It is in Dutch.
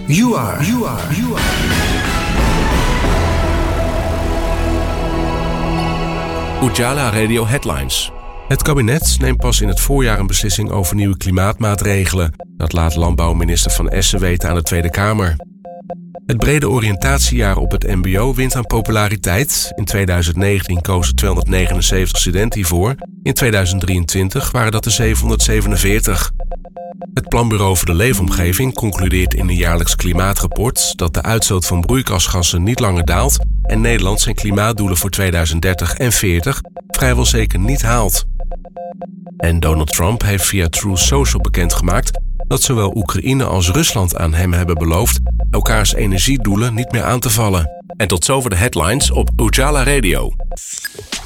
You are. Ujala Radio Headlines. Het kabinet neemt pas in het voorjaar een beslissing over nieuwe klimaatmaatregelen. Dat laat landbouwminister Van Essen weten aan de Tweede Kamer. Het brede oriëntatiejaar op het mbo wint aan populariteit. In 2019 kozen 279 studenten hiervoor. In 2023 waren dat er 747. Het Planbureau voor de Leefomgeving concludeert in een jaarlijks klimaatrapport dat de uitstoot van broeikasgassen niet langer daalt en Nederland zijn klimaatdoelen voor 2030 en 40 vrijwel zeker niet haalt. En Donald Trump heeft via Truth Social bekendgemaakt dat zowel Oekraïne als Rusland aan hem hebben beloofd elkaars energiedoelen niet meer aan te vallen. En tot zover de headlines op Ujala Radio.